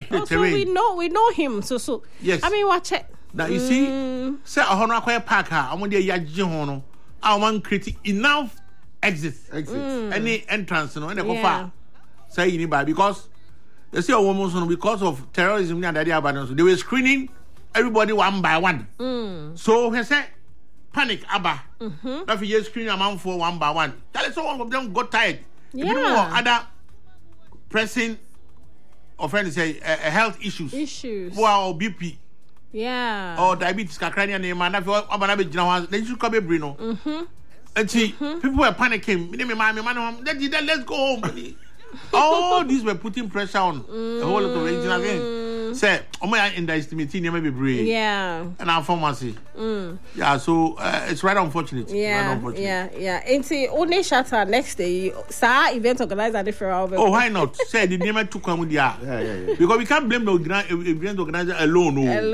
So we know him. So yes. I mean, watch it. Now you see, say a honor acquire park. I'm on the yaji hono. I want create enough exits. Any entrance, you know, and go far. Say anybody because they say a woman because of terrorism and the abandoned. They were screening everybody one by one. So he said, panic, Abba. If you screen a man for one by one, that is all of them got tired. Yeah. Other pressing offense say health issues. Wow, BP. Yeah. Or diabetes, cranial name, and if you want they should come a Bruno. And see, people were panicking. Let's go home. All these were putting pressure on the whole of the region again. Say, my underestimating maybe brave. Yeah. And our pharmacy. Yeah, so it's right unfortunate. Yeah. And see, only shatter next day, sir, event organizer different. Oh, why not? Say the name to come with ya. Because we can't blame the event organizer alone.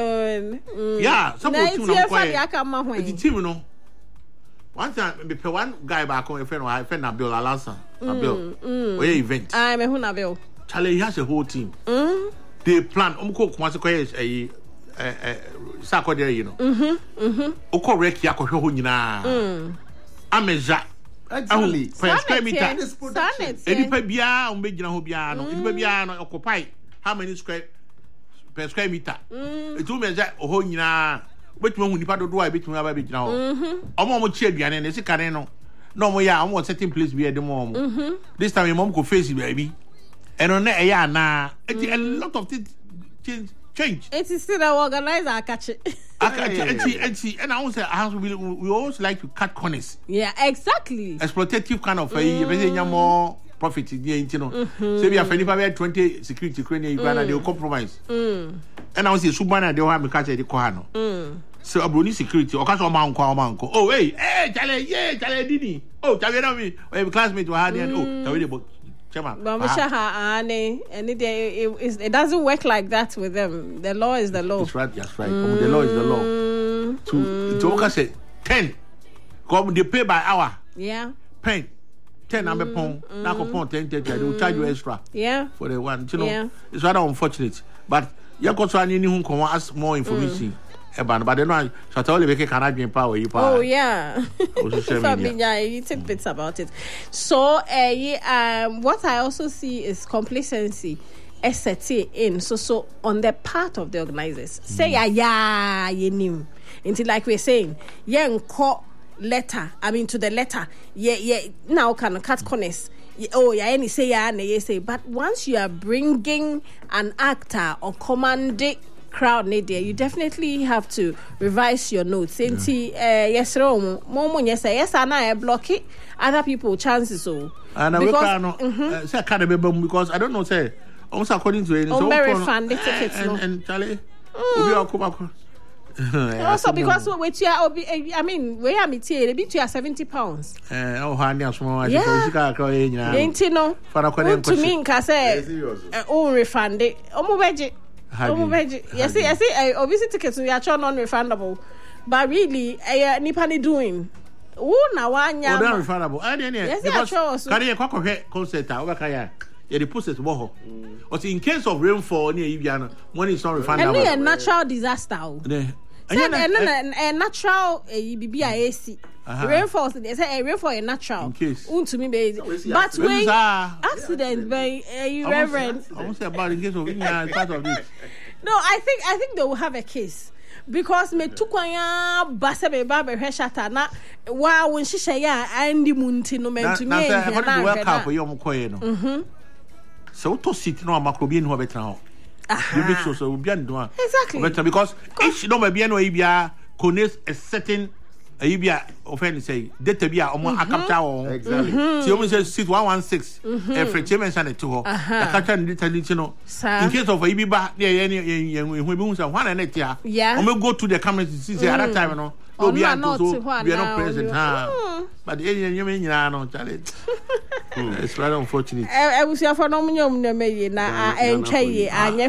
Yeah, some of you know. The team, you know. One time, one guy back on a friend Nabil Alasa. Nabil. Where event? I'm a Nabil. Charlie has a whole team. They plan. Cook once a Sako there, you know. Oko Rek Yako Hunina. Ameja. Only. Per square meter. Edipabia, Umbejana Hobiano. Edipabia occupy how many per square meter? It will measure Ohunina. Which one would you do? I bet me about it now. I'm almost cheered and it's a careno. No more, I'm on certain place we at the mom. This time your mom could face it, baby. And on that, yeah, nah, a lot of things change. It is still an organizer, I catch it. And I also we always like to cut corners. Yeah, exactly. Exploitative kind of more profit, you know. So we have 20 security crane, they will compromise. And I was a Subana, they will have me catch the Kohano. So a Bruni security, or catch a man, oh, hey, Charlie, Dini. Oh, Charlie, my classmate were hardly, Charlie, about and it doesn't work like that with them. The law is the law. That's right. The law is the law. To work say 10. Come they pay by hour. Yeah. Pen. 10 number pound. Now upon 10, they will charge you extra. Yeah. For the one. You know, it's rather unfortunate. But you got any who can ask more information. But then I shall only make a Canadian power. Oh, yeah. You take bits about it. So, what I also see is complacency. In so on the part of the organizers. Say, you knew. Until, like we're saying, letter. I mean, to the letter. Now can cut corners. Any say, but once you are bringing an actor or commanding crowd you definitely have to revise your notes. Yes, I block it. Other people chances so. And I can't because I don't know say almost according to it. Very fun the tickets and Charlie. Also because with you, I mean, where am I? They be to £70. Oh, honey, small. To me, say, refund it. Yes, obviously tickets we are non-refundable, but really, Nipani doing. Oh, now one year. Non-refundable. Yes, career concert. The process woho. But in case of rainfall near Ibiana, money is not refundable. And a natural disaster. A natural BBIAC. Rainfall, they say a rainfall is natural. In case. To me, but when accident by Reverend. I won't say about in case of part of this. No, I think they will have a case. Because me tukwanya basa be ba be hweshata na wa won hihye ya andi munti no mentu me na welcome for you mkoye no so to sit no amakrobi no betra ho you make sure so be and do exactly because each no be no ibia connect a certain Ibia offend say data be a capture exactly. So you say sit 116 every chairman send to her. The capture data no. In case of Ibiba, we be say one and it ya. We go to the camera to see at that time no. No be not present. But you mean no challenge. It's very unfortunate. I was here for no me na enche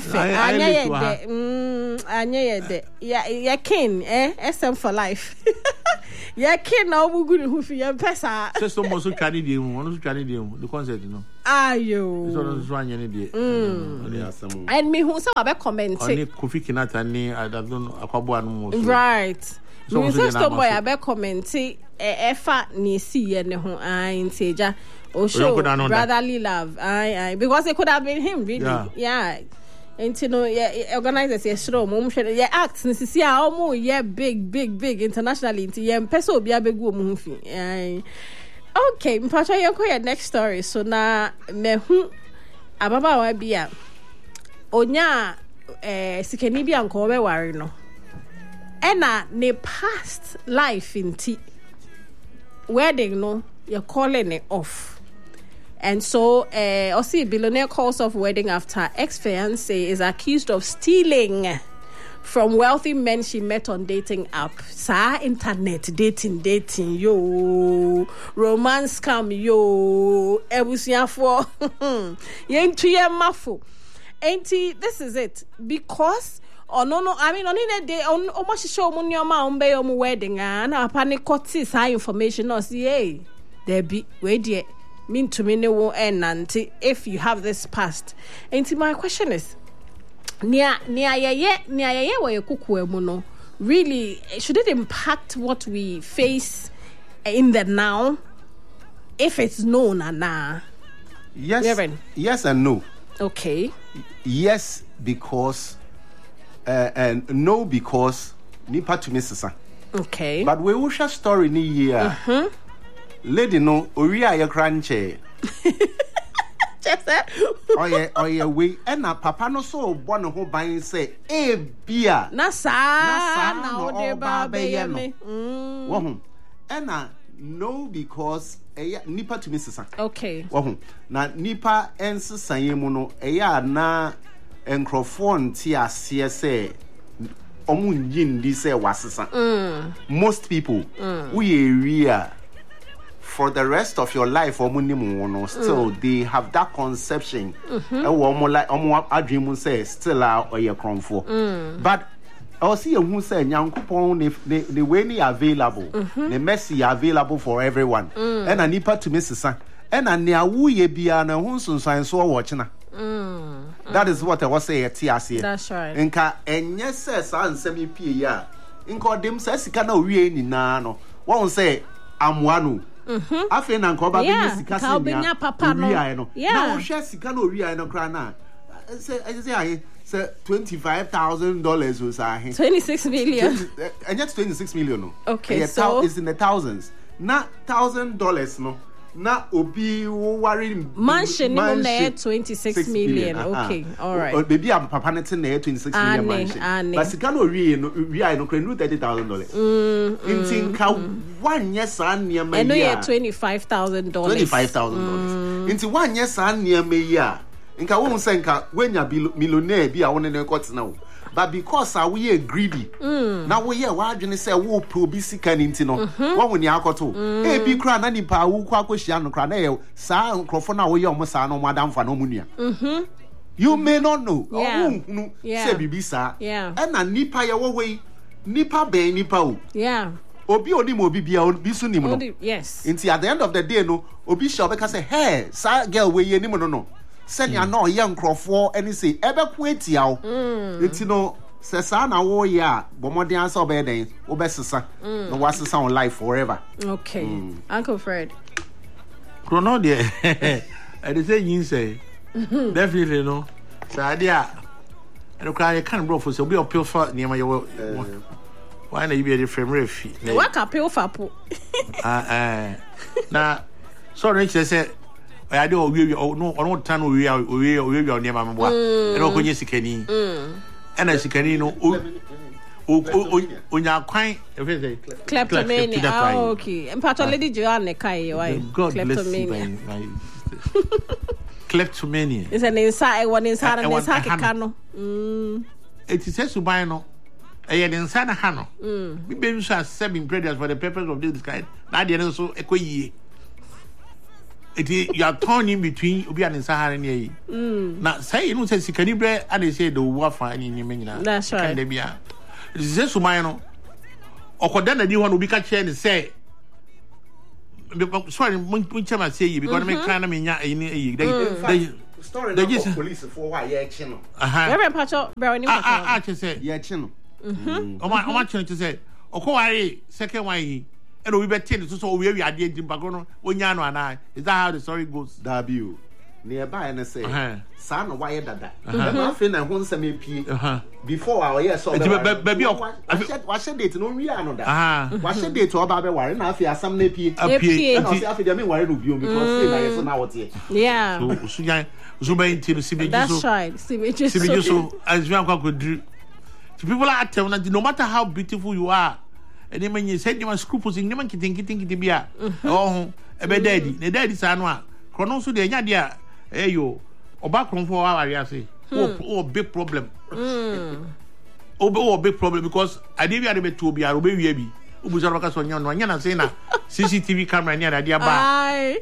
anye ya king SM for life. Ya king na obugu ni hu fi ya pesa. Just almost Canadian, one Canadian the concert, you know. Ayo. So anya ni de. And me who say about comment. Oni Kofi Kinata ni I don't know akwabo anu mo. Right. Me say boy about comment efa ni si ye ne ho an teja. O show brotherly love. Aye. Because it could have been him really. Yeah. And you know, organizers show mum acts nsisi a omo big internationally into person obi abegu omo fi. Okay, mpacha your next story. So na mehu ababa wa bia onya sikeni bia nko be ware no. Ena ne past life inti wedding no you're calling it off. And so, Osi billionaire calls off wedding after ex-fiancé is accused of stealing from wealthy men she met on dating app. Sa internet dating, yo. Romance scam, yo. Ebusia for. Yentuye mafu. Auntie, this is it. Because, I mean, on in a day, on almost show money on my own bay on wedding, and I panic got this high information. No, see, hey, there be, wait yet. Mean to me no and if you have this past. And my question is nia where you cook no really should it impact what we face in the now if it's known and yes and no. Okay. Yes because and no because nipa to Mrs. Okay. But we wish a story ni year. Lady no oria ya cranche. Oh yeah we na papa no so born ho ban say e bia na o de ba be ye me. Wo ho. Na no because nipa to Mrs. Okay. Wo ho. Na nipa ensesan mu no na enkrofo nti ase say omu nyindi say wasesa. Most people we area for the rest of your life, still they have that conception. Still are your cromfo. But I'll see who say Yankupon the way available, the messy available for everyone. And a nipa to Mrs. And a near woo be an hunsun science or watching. That is what I was saying at TRC. That's right. And yes, says and semi P. In them says, cannot really nano. Won't say, I'm one. Afen na nko ba be sika se nya papa no na wo hwe sika no ria no kra na say $25,000 was ahe 26 million and yet 26 million no okay so it's in the thousands na $1,000 no na obi wo worry mansion no na 26 million okay all right baby am papa net na 26 million mansion but sika no ria no kra no $30,000 intinka one yes an near me and no $25,000 into one yes an near me ya nka won say nka wenya millionaire bi a won ne got now but because we are greedy now we are wadwene say wo probi sika nti no won ni akoto e bi kra na nipa wo kwa akohia no kra na ye sa nkrofo na wo ye omo sa no madam fa no munua you may not know say bibi sa and na nipa ye wo we nipa ben nipa o obi oni mo obi bia obi su nim no yes nti at the end of the day no obi shall be say hey sa girl we ye nim no send ya no ye nkrofo any say ebe ku etia o nti no se sa na wo ye a bomodin asa obe den wo be sesa no wasesa on life forever. Okay. Uncle Fred chrono there I dey say yin say definitely no so dia and you can bro for so be appeal for near my why na you be the frame refi what appeal for po na so rich say I do we no tan we near my boy and o konye sikani and sikani no onya kwan e say kleptomania okay and lady Joanne kai why kleptomania kleptomania is an inside one inside and this hakeka no it is so buy no the inside ha no we been so 7 predators for the purpose of this kind na dey so ekoyie you are torn in between obi and Sahara near now say you know say sikani bre and they say the wafa any nyina that's right can be a this is so my no okoda na di ho no bi ka che ni say sorry, Munchama say you because me kind of me story the police for why you chino. Reverend Pacho, Brownie. I just say, yeah, chino. I want you to say, Okowari, second way, and we bet so we are the background, Onyano and I. Is that how the story goes? W. Nearby and say, son, why that? Nothing I won't send me before our year so baby. What's your date? No, we are not that. What's your date to about the warren? I feel some nappy after them worried with you because now it's here. Yeah, so many teams, that's right. So as you could do. People are telling you, no matter how beautiful you are, and then when you said you are scruples in them, getting to be a daddy, the daddy sanwa, Chronoso de Yadia, yo, or back from 4 hours, I say, oh, big problem. Oh, big problem because I didn't have to be a baby. Ubuzaraka on Yana saying, CCTV camera near the idea bar.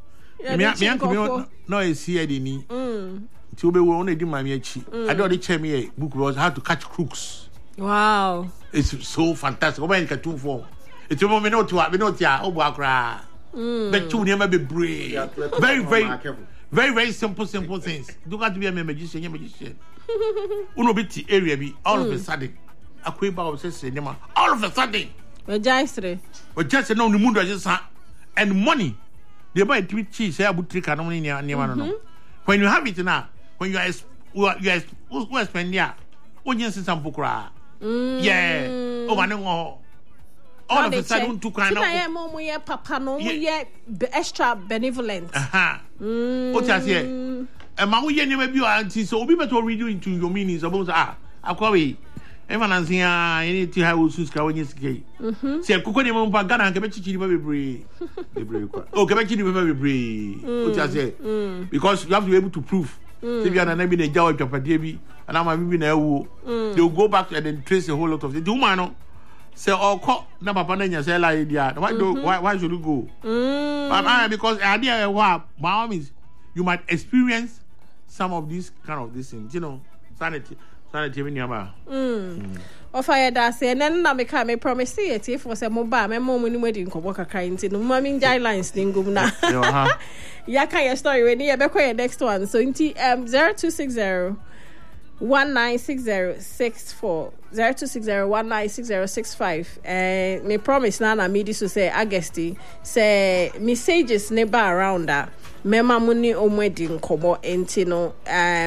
No, it's here, Dini. To be only do my mechi. I don't teach me a book was how to catch crooks. Wow, it's so fantastic. When cartoon form, it's a moment not to Obakra. But you never be brave. Very simple things. Do got to be a magician. Uno bit area be all of a sudden. A quick bow says cinema. All of a sudden. But just no moon just and money. They buy 3 cheese. I would trick on near. When you have it now. When you are spending ya, when you see some pukra, yeah, oh, I know all of a sudden to kind of papa no extra benevolent. What I say, a man we never be auntie, so we better read you into your meanings about I call it. Everyone saying, I need to have Suska when you ski. Say, Cocoa Pagana and Cabechi very brave. Oh, Cabechi very brave. What I say, because you have to be able to prove. If you are not a job of baby, and I'm moving a woo, they'll go back and then trace a whole lot of the Dumano. Say, oh, call number Panania, say, idea. Why should you go? Because the idea of my is you might experience some of these kind of these things, you know, sanity. Of I had say, and then I became a promise it for some mobile, my mom when wedding Koboka kind in the mumming guidelines thing. Yaka your story when you be next one. So in 0260 196064 0260 196065. Me promise Nana me this to say Augusti say messages never around that. Mema muni omwedin kobo entino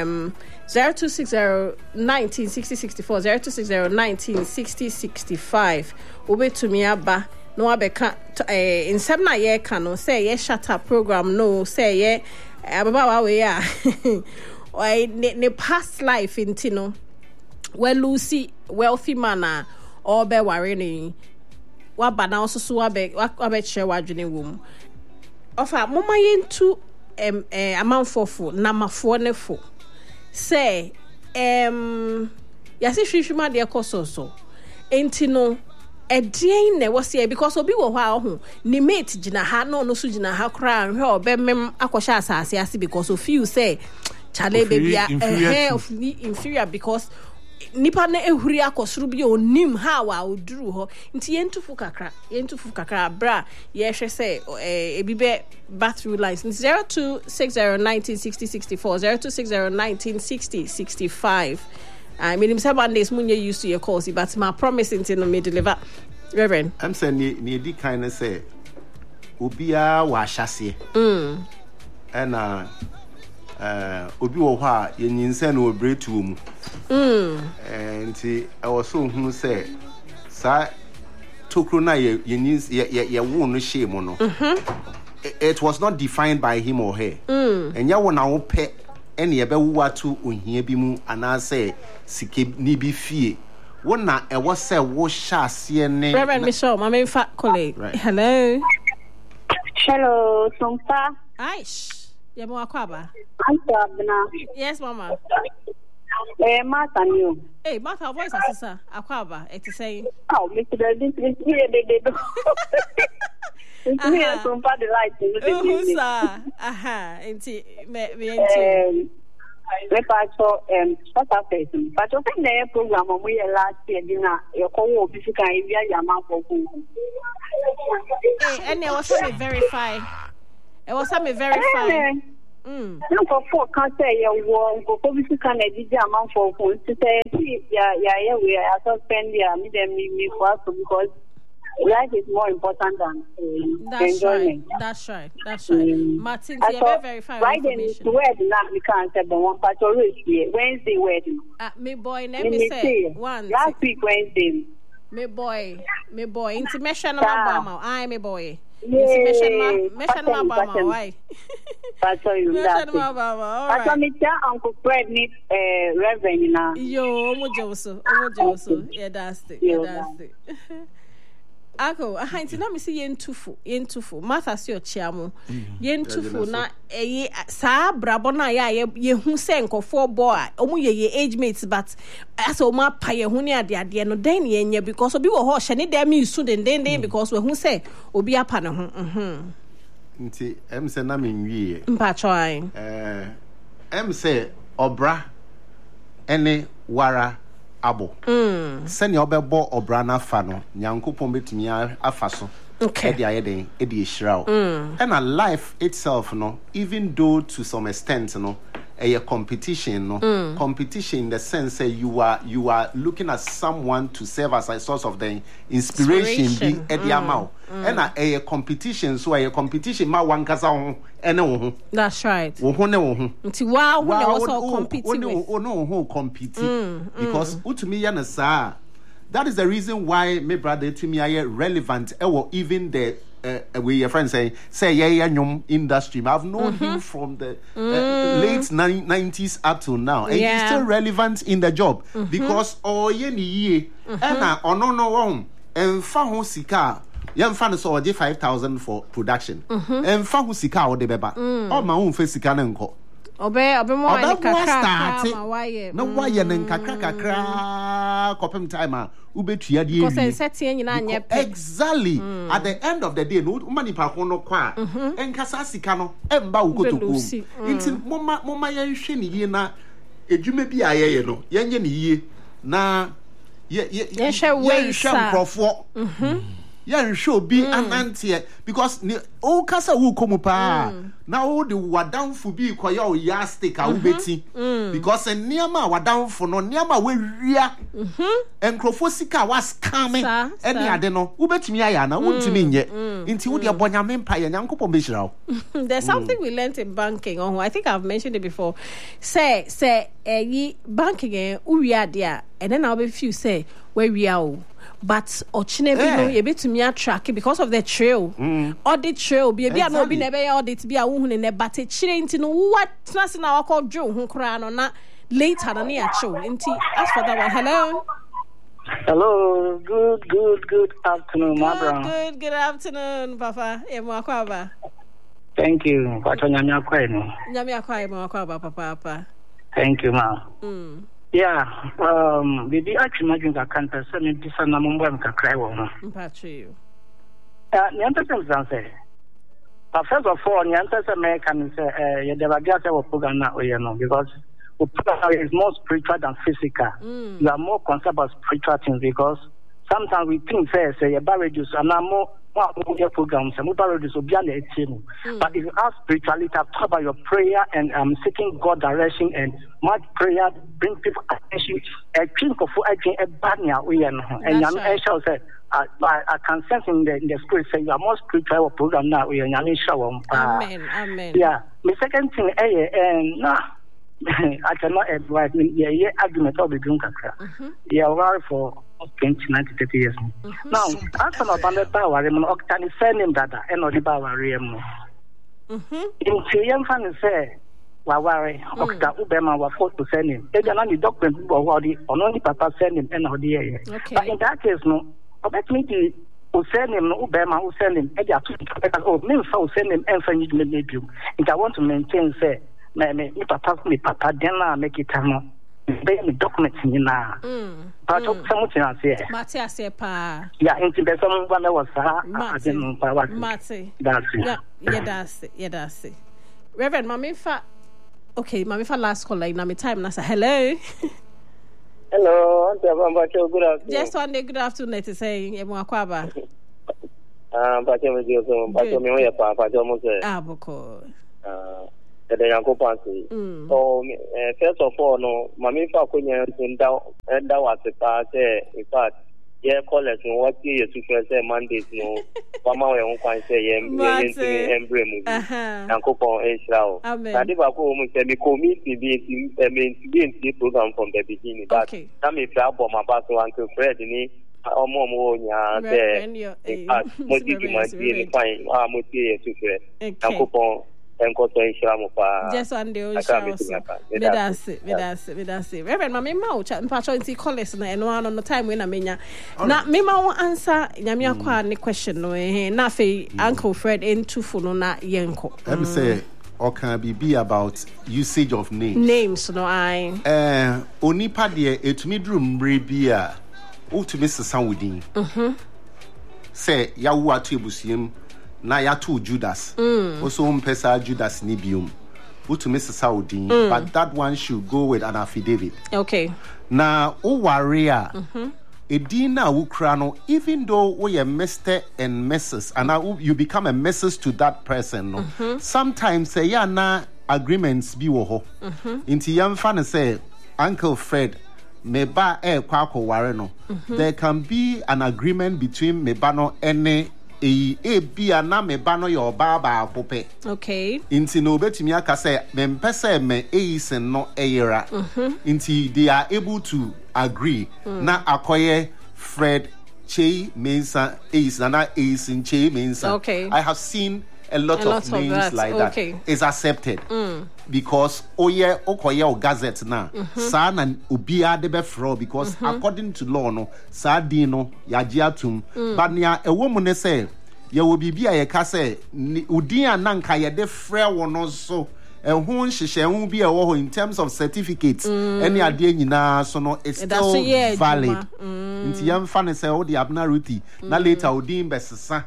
0260-1960-64 0260-1960-65 ube to me aba no abeka in semna ye kano say ye shut up program no say ye ababa we ya ne past life intino where Lucy wealthy man or be worrying wa bana also so abe share wadwene wom ofa mama yentu amount for namafo ne fo say yasi hwehwema de ekoso so enti no edien na wose because obi wo hwa ho ni mate gina ha no so gina ha kra hwe obemem akosha asase ase because of you say chale baby of inferior because nipa na ehuri akosoro bi onim ha wa oduru ho nti yentufu kakra bra ye hwe say ebibe bathroom lines 0260196064 0260196065 I mean him 7 days munye used to your calls but my promise until me deliver Reverend I'm saying ni di kind say obia wa hyase and obi wo ha yenyinse na obretu mu nti I was so hunu say sa tokro na yenyinse ye wo no shame no it was not defined by him or her and ya wona wo pe ene ye be wo atu ohia bi mu ana say sike ni bi fie wona e wo say wo hyase ne Reverend Michelle my main fat colleague right. Hello Sompa Aish Yemo akwaba Yes mama Martha new Hey Martha voice asisa akwaba eti say Oh Mr. Daddy It's Sompa the light Who's enti me enti Me pacho what happened? But I think the program we last year dinner your co bisika ivia yama for And it was me verify. It was me verify. No for can't say your war for bisika and did yama for to say yeah we are suspend me for because life is more important than enjoyment. That's right. Martin, you verify right information. Then, wedding now we can't say the one part Wednesday wedding. Me boy, let me say one. Last week Wednesday. Me boy. Intimation my bama. I me boy. Intimation my bama. Why? That's all you that. That's me tell Uncle Fred need reverend now. Yo, omo Joso. Yeah, that's it. Ako, nti na me si yentufu. Martha si ochiamo. Yentufu na saa brabo na ye hu se nkofo bo a omu ye age mates but as o ma pa ye hu ne ade no den ye nya because obi wo ho hye ne dem isu den because we hu se obi apa ne ho. Nti em se na me nwie. Mpa choan. Em se obra ene wara abo senya obebo obrana fa no nyankopon betumi afa so e dia yeden e dia hira and a life itself no even though to some extent no a competition no competition in the sense that you are looking at someone to serve as a source of the inspiration be e dia ma and a competition so a competition ma wankasa ho ene wo ho. That's right. Wo ho ne wo ho nti wa wo ne wo so compete with no ho compete because utumi ya na saa. That is the reason why my brother to me are relevant or even the way your friends say nyom industry. I've known him from the late 90s up to now, and he's still relevant in the job because ye and no and fa sika yan fa so 5,000 for production and fa sika o de beba o ma ho fa sika na nko obe mo ani kakra ma waye na waye ne kakra kopem time ubetua de because setting nyina anye exactly at the end of the day no mani pa ko no kwa enkasa sika no emba ukotoku nti moma yan hwe ne yie na edwuma bi ayeye no yenye ne yie na ye hwe mkrofo yan show be anantie because o kasa wo komu pa na o de wadanfo bi koya o yastic a wo beti because niama wadanfo no niama we wia enkrofo sika was coming any ade no wo betumi aya na wo ntumi nye nti wo de abonyame mpa ye nyankopon be hira. There's something we learned in banking. I think I've mentioned it before. Say banking uwia dia and then I'll be few say where we are. But Ochinebino, you bet to me track because of the trail. Audit trail, be a no be never audit be a woman in a but a chain to know what nothing our call Joe who cry on that later than near show. As for that one, hello. Good afternoon, my brother. Good afternoon, Papa. Thank you. Papa. Thank you, ma. Yeah, baby, actually, imagine that can't person in this and I'm going to cry on. Patrio. But first of all, the answer American say, you never get a program now, you know, because is more spiritual than physical. You are more concerned about spiritual things because sometimes we think, say, a barriers and I'm more programs and barriers will be on the team. But if you ask spirituality, talk about your prayer and seeking God direction and much prayer bring people attention. I think of a banya and I shall say. I can sense in the spirit say you are more spiritual program now. We are Amen. Yeah. The second thing, I cannot advise me. Yeah, argument of the drink. Yeah, worry for 20, 90, 30 years. Now, after my bandit power, I'm not going to send him that and not the power. In Chiam fan say, worry, Octa Ubema was forced to send him. They are not the document or only Papa send him and not the air. But in that case, no. About me to send him, Obama who send him, men so send him and send you maybe. If I want to maintain, say, Papa, then I make it time. They me documents in now. But something I say. Matia say, pa. Yeah, into the someone that was Mate. That's it. Yeah, that's it. Reverend Mamifa. Okay, mami for last call like na me time na say hello. Hello, Auntie Ambacho, good afternoon. Just one day, good afternoon. Let us say, Emu Akwaba. Bacho me dio so, bacho me oya pa, bacho mo say. Boko. The yanko pansi. So, first of all, no, mami fa kunya nda wa se pa say, in fact, yeah, college no what you to first say Mondays no, mama we on kwan say ye emblem. Yanko pon Israel. Adi ba ko mo say me committee be program from the beginning. But na me fa bo ma ba so Uncle Fred ni omo nya say mo di ma di fine mo ti to Fred. Yanko pon just one day, that's it. Reverend, my mouth chat and patch on the college and one on the time when I mean, not me, my answer. Yamia kwa question no, nothing. Uncle Fred into full na yanko. Let me say, or can be about usage of names. Names, no, I. Onipa de it me drum rebia. O to Mr. Sanwoodin. Say, Yawu Atibusiem. Na ya to Judas. Also Pesa Judas Nibium. To Mr. Saudi. But that one should go with an affidavit. Okay. Now o warrior. Edina Ukrano, even though we are Mr. and Mrs. and now you become a Mrs. to that person. No? Sometimes say na agreements be woho. Inti yam fan say Uncle Fred meba kwako wareno. There can be an agreement between mebano and bia na me ba no your baba akope. Okay. Inti no betimi aka say me mpese me eisen no eyera. Inti they are able to agree na akoye Fred Che Mensa eisen na eisen Che Mensa. Okay. I have seen a lot of names like that is accepted because okoye o gazette na sa na obia de be fro because according to law no sa din no yaje atum but nia ewo mu ne say ye wo bibia ye ka say udin ananka ye de frɛ wo no so ehun hyehyɛ hu bi ewo in terms of certificates any ade nyina so no it's still valid nti yam fa ne say o de abna ruti na later udin besesa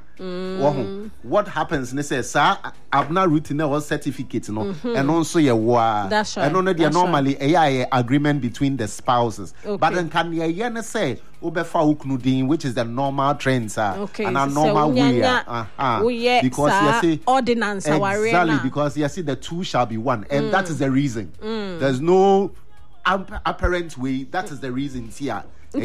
what happens ne say sa abna route na was certificate no and also ye wa and no dey normally a agreement between the spouses but then can ye ne say obefa ukunu din which is the normal trend sir and a normal way because you see ordinance exactly because you see the two shall be one and that is the reason there's no apparent way that is the reason here.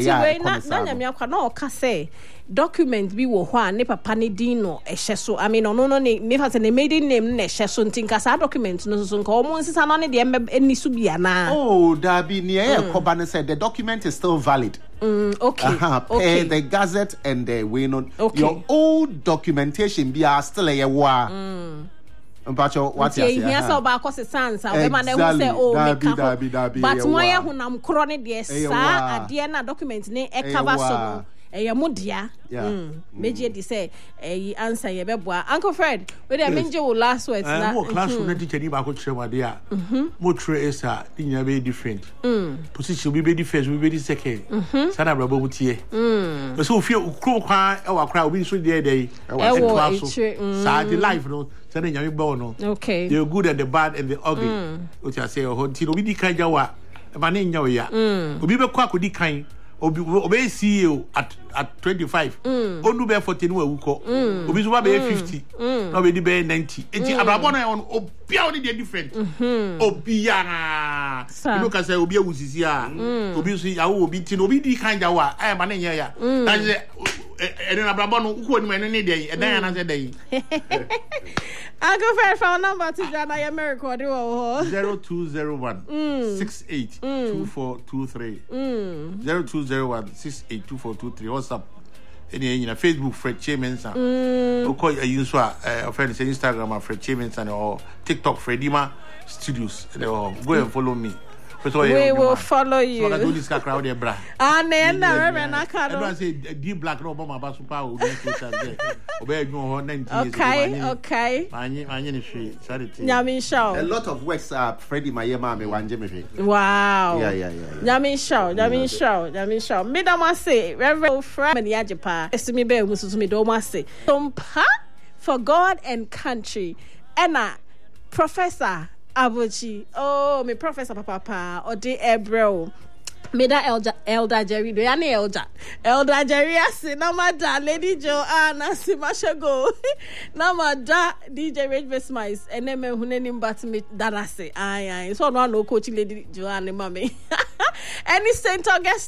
Document be wo hwa ne papa ne din no ehye so I mean no ne fa se ne maiden name ne ehye so ntinka sa document no so nka omo nsisa no ne de eni so bia na da bi ne e koba ne said the document is still valid. Okay. Okay. The gazette and the way not your old documentation be are still a wa. Mpacho what you say? Yes, ba ko se sansa we ma na hu say o make up. But moya hunam kro ne de sa ade na document ne e cover so no. Mudia. Meji di say answer ye beboa. Uncle Fred, we dey menje wo last words na. Mo classroom na teacher ni ba ko kire wade a. Mo tre esa di nya be different. Position bi be different, bi be second. Sana brabo mu tie. So ofie ukro kwa e wa kra obi so dey dey. Sa the life no. Sana nya me bo no. Okay. The good and the bad and the ugly. What you say o ti obi di kan jawa. E ba ne nya o ya. Obi be kwa akodi kan. Obi CEO at 25 onu be 14 wa wuko obi so ba be 50 no be di be 90 enti abrabo na on obi a oni dey different obi ya you know ka say obi awusisi a obi so ya wo obi ti no obi di kan ja wa ai ba na nya ya that is ene abrabo no uko ni me ne dey e dan ya na say dey I go for phone number to Jana ya record 0201 68 2423 0201 68 2423 WhatsApp any Facebook Fred Chemensa or you so friend Instagram Fred Chemensa or TikTok Fredima Studios go and follow me. We will follow you. So do this crowd there, bra. And then I say deep black no bomb about super o get social there. Obey you 90 years. Okay. Manye free. Sorry. Nyami show. A lot of works are Freddie Mayema me wanje me. Wow. Yeah. Nyami show. Me da ma say Reverend Fred me yajepa. Esimi be mususu me do ma say. For God and country. Ena Professor Abochi. Oh, me Professor Papa or de Ebro. Me da Elder Jerry do yani Elder Jerry asi na mada Lady Joanna si mashago na mada DJ Rage Vs Mice ene me huneni mbati me danase ai so no coach Lady Joanna mame any St. Augustine